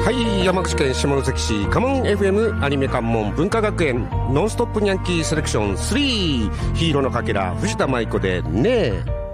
はい、山口県下関市カモン FM アニメ関門文化学園ノンストップニャンキーセレクション3ヒーローのかけら藤田舞子でねえ。